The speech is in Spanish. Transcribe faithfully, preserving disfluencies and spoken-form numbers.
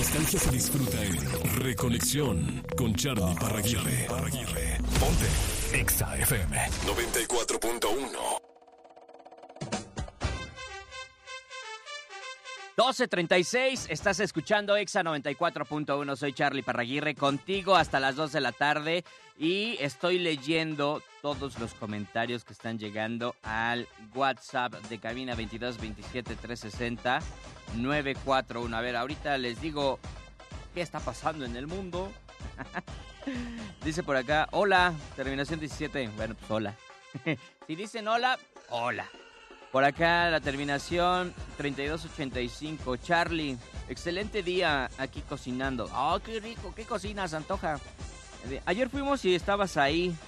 nostalgia se disfruta en Reconexión con Charly Parraguirre. Ponte Exa F M noventa y cuatro punto uno. doce treinta y seis, estás escuchando Exa noventa y cuatro punto uno. Soy Charly Parraguirre, contigo hasta las dos de la tarde y estoy leyendo todos los comentarios que están llegando al WhatsApp de cabina veintidós veintisiete trescientos sesenta nueve cuatro uno. A ver, ahorita les digo qué está pasando en el mundo. Dice por acá, hola, terminación diecisiete. Bueno, pues hola. Si dicen hola, hola. Por acá la terminación treinta y dos ochenta y cinco. Charly, excelente día aquí cocinando. ¡Oh, qué rico! ¿Qué cocinas, Antoja? Ayer fuimos y estabas ahí.